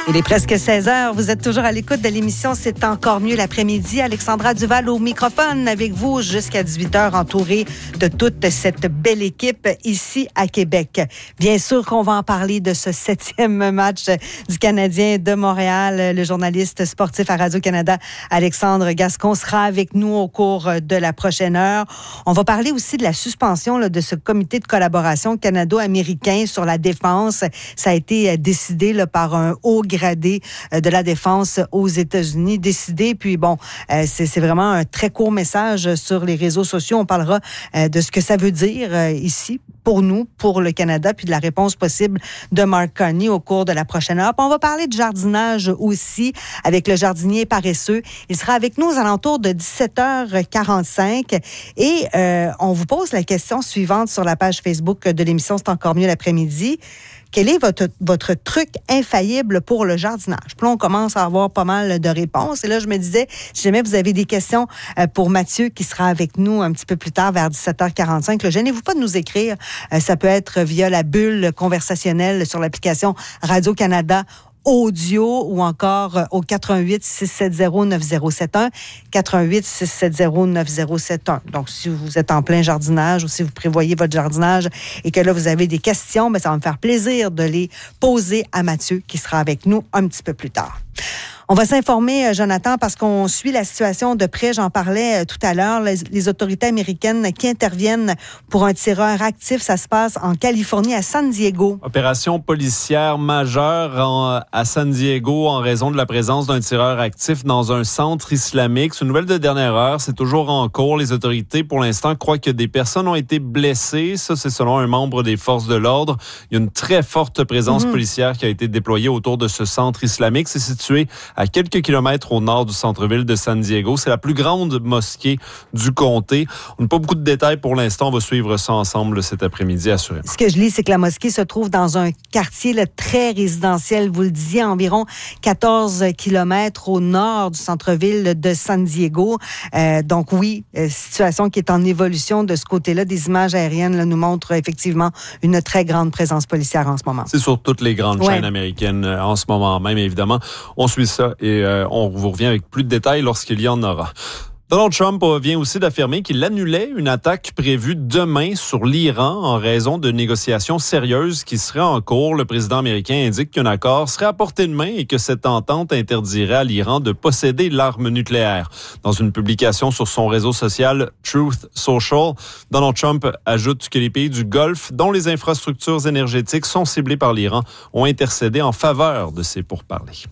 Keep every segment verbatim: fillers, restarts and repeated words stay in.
Il est presque seize heures. Vous êtes toujours à l'écoute de l'émission C'est encore mieux l'après-midi. Alexandra Duval au microphone avec vous jusqu'à dix-huit heures, entourée de toute cette belle équipe ici à Québec. Bien sûr qu'on va en parler de ce septième match du Canadien de Montréal. Le journaliste sportif à Radio-Canada, Alexandre Gascon, sera avec nous au cours de la prochaine heure. On va parler aussi de la suspension là, de ce comité de collaboration canado-américain sur la défense. Ça a été décidé là, par un haut gradé de la défense aux États-Unis, décidé. Puis bon, euh, c'est, c'est vraiment un très court message sur les réseaux sociaux. On parlera euh, de ce que ça veut dire euh, ici pour nous, pour le Canada, puis de la réponse possible de Mark Carney au cours de la prochaine heure. Puis on va parler de jardinage aussi avec le jardinier paresseux. Il sera avec nous aux alentours de dix-sept heures quarante-cinq et euh, on vous pose la question suivante sur la page Facebook de l'émission C'est encore mieux l'après-midi. Quel est votre, votre truc infaillible pour le jardinage? Puis là, on commence à avoir pas mal de réponses. Et là, je me disais, si jamais vous avez des questions pour Mathieu, qui sera avec nous un petit peu plus tard, vers dix-sept heures quarante-cinq, là, gênez-vous pas de nous écrire. Ça peut être via la bulle conversationnelle sur l'application Radio-Canada audio ou encore au quatre un huit six sept zéro neuf zéro sept un, quatre un huit six sept zéro neuf zéro sept un. Donc, si vous êtes en plein jardinage ou si vous prévoyez votre jardinage et que là, vous avez des questions, bien, ça va me faire plaisir de les poser à Mathieu qui sera avec nous un petit peu plus tard. On va s'informer, Jonathan, parce qu'on suit la situation de près. J'en parlais tout à l'heure. Les, les autorités américaines qui interviennent pour un tireur actif, ça se passe en Californie, à San Diego. Opération policière majeure en, à San Diego en raison de la présence d'un tireur actif dans un centre islamique. C'est une nouvelle de dernière heure. C'est toujours en cours. Les autorités, pour l'instant, croient que des personnes ont été blessées. Ça, c'est selon un membre des forces de l'ordre. Il y a une très forte présence mmh. policière qui a été déployée autour de ce centre islamique. C'est situé à quelques kilomètres au nord du centre-ville de San Diego. C'est la plus grande mosquée du comté. On n'a pas beaucoup de détails pour l'instant. On va suivre ça ensemble cet après-midi, assurément. Ce que je lis, c'est que la mosquée se trouve dans un quartier là, très résidentiel. Vous le disiez, environ quatorze kilomètres au nord du centre-ville de San Diego. Euh, donc oui, euh, situation qui est en évolution de ce côté-là. Des images aériennes là, nous montrent effectivement une très grande présence policière en ce moment. C'est sur toutes les grandes ouais. chaînes américaines euh, en ce moment même, évidemment. On suit ça. Et euh, on vous revient avec plus de détails lorsqu'il y en aura. Donald Trump vient aussi d'affirmer qu'il annulait une attaque prévue demain sur l'Iran en raison de négociations sérieuses qui seraient en cours. Le président américain indique qu'un accord serait à portée de main et que cette entente interdirait à l'Iran de posséder l'arme nucléaire. Dans une publication sur son réseau social Truth Social, Donald Trump ajoute que les pays du Golfe, dont les infrastructures énergétiques sont ciblées par l'Iran, ont intercédé en faveur de ces pourparlers.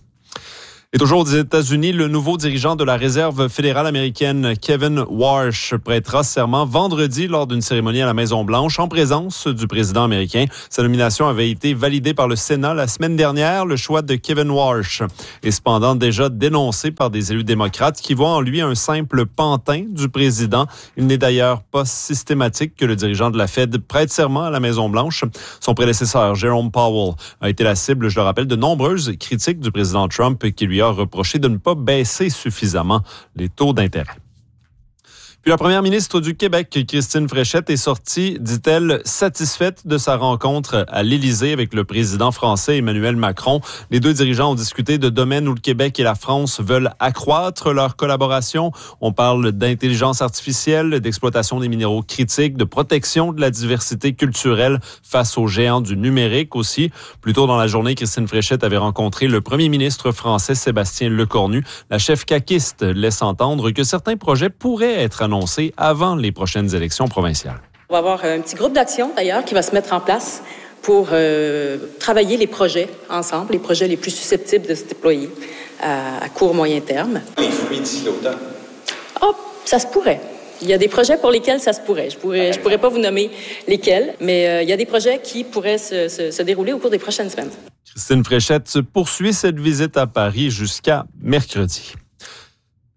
Et toujours aux États-Unis, le nouveau dirigeant de la Réserve fédérale américaine, Kevin Warsh, prêtera serment vendredi lors d'une cérémonie à la Maison-Blanche en présence du président américain. Sa nomination avait été validée par le Sénat la semaine dernière. Le choix de Kevin Warsh est cependant déjà dénoncé par des élus démocrates qui voient en lui un simple pantin du président. Il n'est d'ailleurs pas systématique que le dirigeant de la Fed prête serment à la Maison-Blanche. Son prédécesseur, Jerome Powell, a été la cible, je le rappelle, de nombreuses critiques du président Trump qui lui a reproché de ne pas baisser suffisamment les taux d'intérêt. Puis la première ministre du Québec, Christine Fréchette, est sortie, dit-elle, satisfaite de sa rencontre à l'Élysée avec le président français Emmanuel Macron. Les deux dirigeants ont discuté de domaines où le Québec et la France veulent accroître leur collaboration. On parle d'intelligence artificielle, d'exploitation des minéraux critiques, de protection de la diversité culturelle face aux géants du numérique aussi. Plus tôt dans la journée, Christine Fréchette avait rencontré le premier ministre français Sébastien Lecornu. La chef caquiste laisse entendre que certains projets pourraient être annoncé avant les prochaines élections provinciales. On va avoir un petit groupe d'action, d'ailleurs, qui va se mettre en place pour euh, travailler les projets ensemble, les projets les plus susceptibles de se déployer à, à court, moyen terme. Les fruits d'ici l'automne? Oh, ça se pourrait. Il y a des projets pour lesquels ça se pourrait. Je pourrais, je pourrais pas vous nommer lesquels, mais euh, il y a des projets qui pourraient se, se, se dérouler au cours des prochaines semaines. Christine Fréchette poursuit cette visite à Paris jusqu'à mercredi.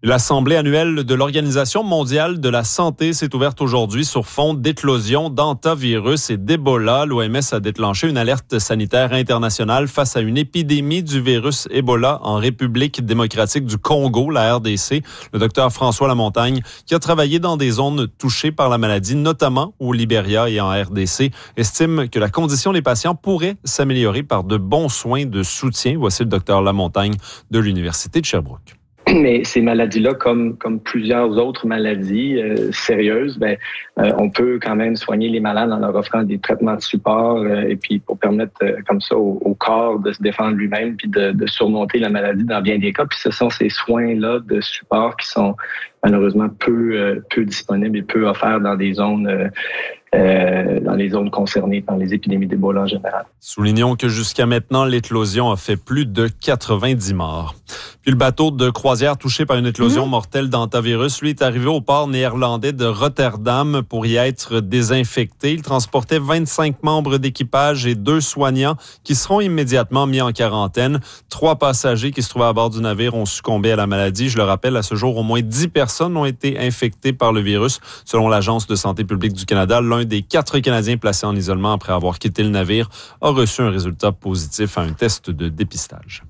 L'Assemblée annuelle de l'Organisation mondiale de la santé s'est ouverte aujourd'hui sur fond d'éclosion d'hantavirus et d'Ebola. L'O M S a déclenché une alerte sanitaire internationale face à une épidémie du virus Ebola en République démocratique du Congo, la R D C. Le docteur François Lamontagne, qui a travaillé dans des zones touchées par la maladie, notamment au Libéria et en R D C, estime que la condition des patients pourrait s'améliorer par de bons soins de soutien. Voici le docteur Lamontagne de l'Université de Sherbrooke. Mais ces maladies-là, comme comme plusieurs autres maladies euh, sérieuses, ben euh, on peut quand même soigner les malades en leur offrant des traitements de support euh, et puis pour permettre euh, comme ça au, au corps de se défendre lui-même puis de, de surmonter la maladie dans bien des cas. Puis ce sont ces soins-là de support qui sont malheureusement peu euh, peu disponibles et peu offerts dans des zones euh, Euh, dans les zones concernées par les épidémies d'Ebola en général. Soulignons que jusqu'à maintenant, l'éclosion a fait plus de quatre-vingt-dix morts. Puis le bateau de croisière touché par une éclosion mmh. mortelle d'hantavirus, lui, est arrivé au port néerlandais de Rotterdam pour y être désinfecté. Il transportait vingt-cinq membres d'équipage et deux soignants qui seront immédiatement mis en quarantaine. Trois passagers qui se trouvaient à bord du navire ont succombé à la maladie. Je le rappelle, à ce jour, au moins dix personnes ont été infectées par le virus. Selon l'Agence de santé publique du Canada, l'un des quatre Canadiens placés en isolement après avoir quitté le navire a reçu un résultat positif à un test de dépistage.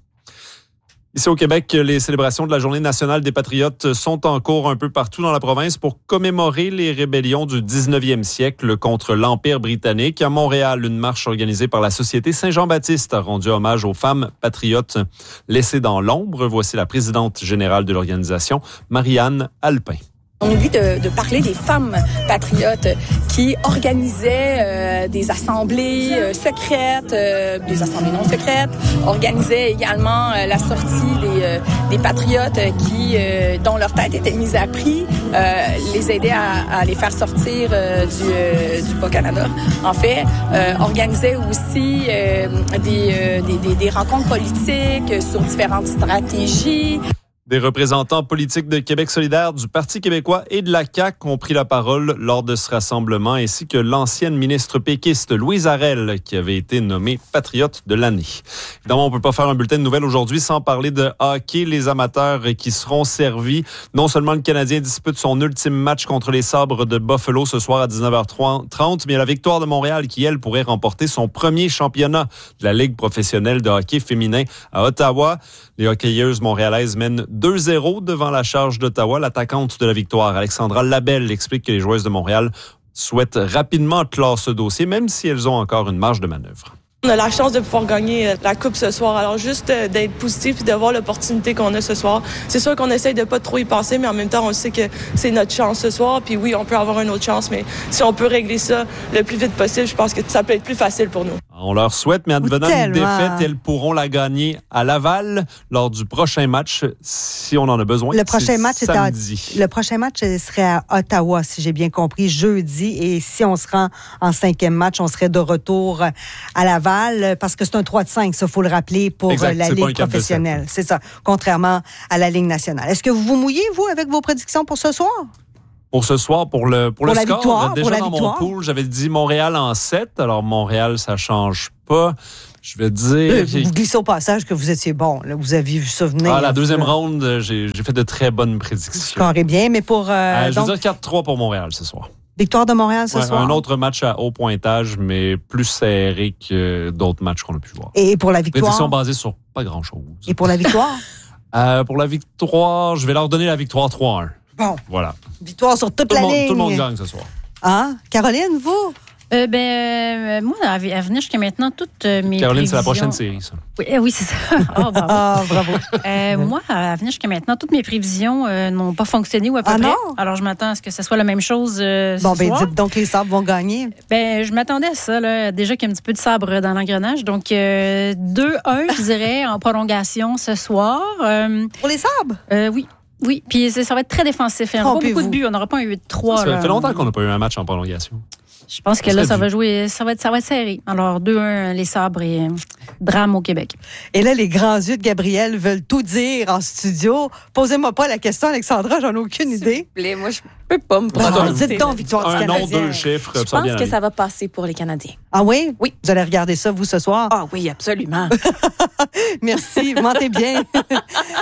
Ici au Québec, les célébrations de la Journée nationale des Patriotes sont en cours un peu partout dans la province pour commémorer les rébellions du dix-neuvième siècle contre l'Empire britannique. À Montréal, une marche organisée par la Société Saint-Jean-Baptiste a rendu hommage aux femmes patriotes laissées dans l'ombre. Voici la présidente générale de l'organisation, Marianne Alpin. On oublie de, de parler des femmes patriotes qui organisaient euh, des assemblées euh, secrètes, euh, des assemblées non secrètes, organisaient également euh, la sortie des, euh, des patriotes qui, euh, dont leur tête était mise à prix, euh, les aidaient à, à les faire sortir euh, du, euh, du Bas-Canada. En fait, euh, organisaient aussi euh, des, euh, des, des, des rencontres politiques sur différentes stratégies. Des représentants politiques de Québec solidaire, du Parti québécois et de la C A Q ont pris la parole lors de ce rassemblement, ainsi que l'ancienne ministre péquiste Louise Arel, qui avait été nommée patriote de l'année. Évidemment, on ne peut pas faire un bulletin de nouvelles aujourd'hui sans parler de hockey. Les amateurs qui seront servis. Non seulement le Canadien dispute son ultime match contre les Sabres de Buffalo ce soir à dix-neuf heures trente, mais la Victoire de Montréal qui, elle, pourrait remporter son premier championnat de la Ligue professionnelle de hockey féminin à Ottawa. Les hockeyeuses montréalaises mènent deux zéro devant la Charge d'Ottawa. L'attaquante de la Victoire, Alexandra Labelle, explique que les joueuses de Montréal souhaitent rapidement clore ce dossier, même si elles ont encore une marge de manœuvre. On a la chance de pouvoir gagner la Coupe ce soir. Alors, juste d'être positif et de voir l'opportunité qu'on a ce soir. C'est sûr qu'on essaye de pas trop y penser, mais en même temps, on sait que c'est notre chance ce soir. Puis oui, on peut avoir une autre chance, mais si on peut régler ça le plus vite possible, je pense que ça peut être plus facile pour nous. On leur souhaite, mais advenant une défaite, elles pourront la gagner à Laval lors du prochain match, si on en a besoin. Le prochain match c'est samedi. À, le prochain match serait à Ottawa, si j'ai bien compris, jeudi. Et si on se rend en cinquième match, on serait de retour à Laval, parce que c'est un trois de cinq, ça, il faut le rappeler, pour exact, la Ligue professionnelle. C'est ça, contrairement à la Ligue nationale. Est-ce que vous vous mouillez, vous, avec vos prédictions pour ce soir? Pour ce soir, pour le, pour, pour le la score, victoire, déjà pour la dans victoire. mon pool, j'avais dit Montréal en sept. Alors, Montréal, ça change pas. Je vais dire... Vous glissez au passage que vous étiez bon. Là. Vous aviez vu ça venir. Ah, la deuxième là. ronde, j'ai, j'ai fait de très bonnes prédictions. Scorez bien, mais pour... Euh, euh, je donc, veux dire quatre trois pour Montréal ce soir. Victoire de Montréal ce ouais, soir. Un autre match à haut pointage, mais plus serré que d'autres matchs qu'on a pu voir. Et pour la victoire? Prédiction basée sur pas grand-chose. Et pour la victoire? euh, pour la victoire, je vais leur donner la victoire trois un. Bon. Voilà. Victoire sur toute tout la le monde, ligne. Tout le monde gagne ce soir. Ah, Caroline, vous? Euh, ben, euh, moi, à, à venir jusqu'à maintenant, toutes euh, mes Caroline, prévisions... c'est la prochaine série, ça. Oui, euh, oui c'est ça. Oh, bravo. Ah, bravo. Euh, moi, à venir jusqu'à maintenant, toutes mes prévisions euh, n'ont pas fonctionné ou à peu ah, près. Non? Alors, je m'attends à ce que ce soit la même chose euh, bon, ce ben, soir. dites donc que les Sabres vont gagner. Ben, je m'attendais à ça, là. Déjà qu'il y a un petit peu de sabre dans l'engrenage. Donc, euh, deux un, je dirais, en prolongation ce soir. Euh, Pour les Sabres? Euh, oui. Oui, puis ça va être très défensif. Il n'y aura pas beaucoup de buts. On n'aura pas un huit trois. Ça, ça là. fait longtemps qu'on n'a pas eu un match en prolongation. Je pense que ça là, ça dû. va jouer, ça va être, ça va être serré. Alors, deux un, les Sabres et euh, drame au Québec. Et là, les grands yeux de Gabriel veulent tout dire en studio. Posez-moi pas la question, Alexandra, j'en ai aucune idée. Plaît, moi, je peux pas me Bon, prononcer. dites donc victoire du Un Canadien. nom, deux chiffres. Je ça pense bien que aller. ça va passer pour les Canadiens. Ah oui? Oui. Vous allez regarder ça, vous, ce soir? Ah oui, absolument. Merci, vous mentez bien.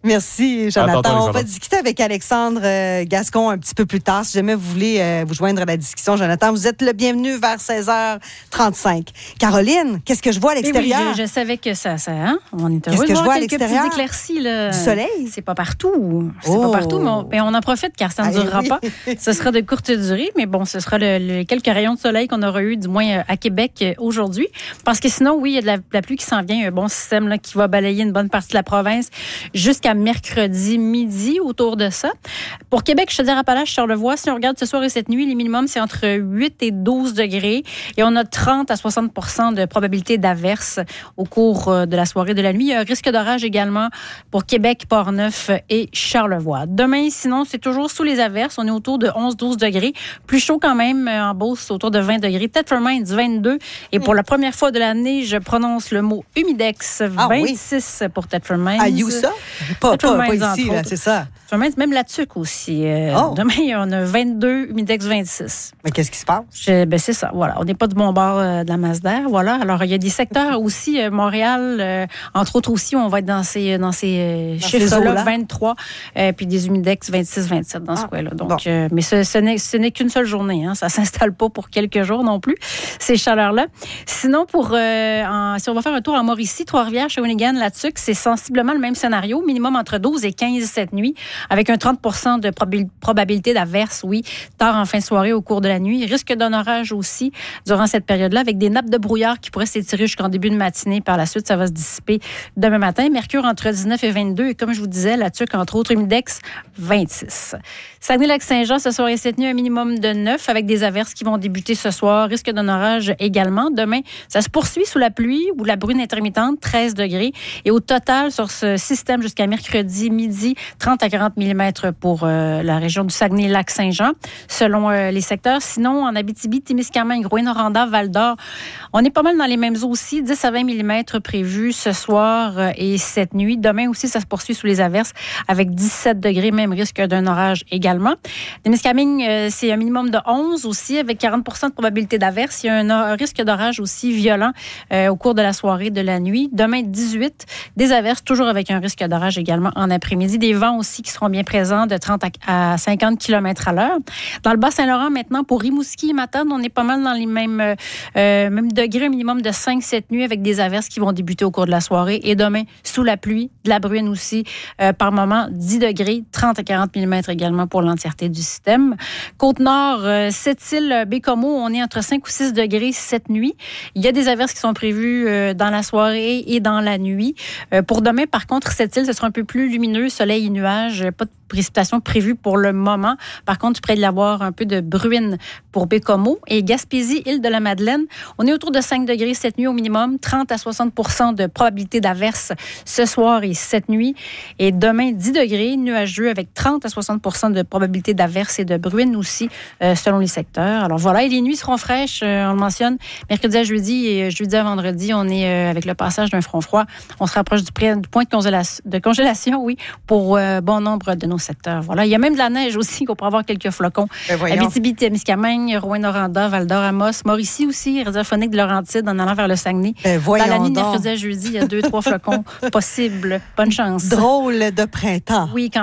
Merci, Jonathan. Attends, on va discuter avec Alexandre euh, Gascon un petit peu plus tard. Si jamais vous voulez euh, vous joindre à la discussion, Jonathan, vous êtes le bienvenu vers seize heures trente-cinq. Caroline, qu'est-ce que je vois à l'extérieur? Oui, je, je savais que ça, ça hein? On est heureux qu'est-ce de que voir je vois à quelques l'extérieur? petites éclaircies. Là. Du soleil? C'est pas partout. C'est oh. pas partout, mais on, mais on en profite car ça ne ah, durera oui. pas. Ce sera de courte durée, mais bon, ce sera le, le, quelques rayons de soleil qu'on aura eu, du moins à Québec aujourd'hui. Parce que sinon, oui, il y a de la, de la pluie qui s'en vient. Il y a un bon système là, qui va balayer une bonne partie de la province jusqu'à mercredi midi autour de ça. Pour Québec, je te dirais Appalaches, Charlevoix, si on regarde ce soir et cette nuit, les minimums, c'est entre huit et douze degrés et on a trente à soixante pour cent de probabilité d'averse au cours de la soirée de la nuit. Il y a un risque d'orage également pour Québec, Port-Neuf et Charlevoix. Demain, sinon, c'est toujours sous les averses. On est autour de onze à douze degrés. Plus chaud quand même en Beauce, autour de vingt degrés. Tetford Mines, vingt-deux. Et pour la première fois de l'année, je prononce le mot humidex, ah, vingt-six oui. pour Tetford Mines. À you ça? Pas, pas, pas ici, là, c'est ça. Même la tuque aussi. Euh, oh. Demain, on a vingt-deux, humidex vingt-six. Mais qu'est-ce qui se passe? Je, ben c'est ça, voilà. On n'est pas du bon bord euh, de la masse d'air, voilà. Alors, il y a des secteurs aussi, euh, Montréal, euh, entre autres aussi, on va être dans ces, dans ces euh, dans chiffres-là, vingt-trois, euh, puis des humidex vingt-six, vingt-sept dans ah. ce coin-là. Donc, bon. euh, mais ce, ce, n'est, ce n'est qu'une seule journée, hein. Ça ne s'installe pas pour quelques jours non plus, ces chaleurs-là. Sinon, pour euh, en, si on va faire un tour en Mauricie, Trois-Rivières, Shawinigan, la tuque, c'est sensiblement le même scénario, minimum entre douze et quinze cette nuit, avec un trente pour cent de prob- probabilité d'averse, oui, tard en fin de soirée au cours de la nuit. Risque d'un orage aussi durant cette période-là, avec des nappes de brouillard qui pourraient s'étirer jusqu'en début de matinée. Par la suite, ça va se dissiper demain matin. Mercure entre dix-neuf et vingt-deux. Et comme je vous disais, la tuque, entre autres, humidex vingt-six. Saguenay-Lac-Saint-Jean, ce soir et cette nuit, un minimum de neuf, avec des averses qui vont débuter ce soir. Risque d'un orage également. Demain, ça se poursuit sous la pluie ou la bruine intermittente, treize degrés. Et au total, sur ce système, jusqu'à mercredi midi, trente à quarante millimètres pour euh, la région du Saguenay-Lac-Saint-Jean, selon euh, les secteurs. Sinon, en Abitibi, Témiscamingue, Rouyn-Noranda, Val-d'Or, on est pas mal dans les mêmes eaux aussi. dix à vingt millimètres prévus ce soir euh, et cette nuit. Demain aussi, ça se poursuit sous les averses avec dix-sept degrés, même risque d'un orage également. Témiscamingue, euh, c'est un minimum de onze aussi, avec quarante pour cent de probabilité d'averse. Il y a un, un risque d'orage aussi violent euh, au cours de la soirée, de la nuit. Demain, dix-huit, des averses, toujours avec un risque d'orage également en après-midi. Des vents aussi qui seront bien présents de trente à cinquante kilomètres à l'heure. Dans le Bas-Saint-Laurent, maintenant, pour Rimouski et Matane, on est pas mal dans les mêmes, euh, mêmes degrés, un minimum de cinq cette nuit, avec des averses qui vont débuter au cours de la soirée. Et demain, sous la pluie, de la bruine aussi, euh, par moment, dix degrés, trente à quarante millimètres également pour l'entièreté du système. Côte-Nord, euh, Sept-Îles, Bécomo, on est entre cinq ou six degrés cette nuit. Il y a des averses qui sont prévues euh, dans la soirée et dans la nuit. Euh, pour demain, par contre, Sept-Îles, ce sera un peu plus lumineux, soleil et nuages, pas de précipitations prévues pour le moment. Par contre, près de l'avoir un peu de bruine pour Bécomo. Et Gaspésie, Île-de-la-Madeleine, on est autour de cinq degrés cette nuit au minimum, trente à soixante pour cent de probabilité d'averse ce soir et cette nuit. Et demain, dix degrés, nuageux avec trente à soixante pour cent de probabilité d'averse et de bruine aussi, euh, selon les secteurs. Alors voilà, et les nuits seront fraîches, euh, on le mentionne, mercredi à jeudi et jeudi à vendredi, on est euh, avec le passage d'un front froid. On se rapproche du, pré- du point de congélation, de congélation, oui, pour euh, bon nombre de nos secteurs. Voilà. Il y a même de la neige aussi qu'on pourrait avoir quelques flocons. Ben Abitibi-Témiscamingue, Rouyn-Noranda, Val-d'Or, Amos, Mauricie aussi, radiophonique de Laurentide en allant vers le Saguenay. Ben Dans la nuit de donc. mercredi à jeudi, il y a deux, trois flocons possibles. Bonne chance. Drôle de printemps. Oui, quand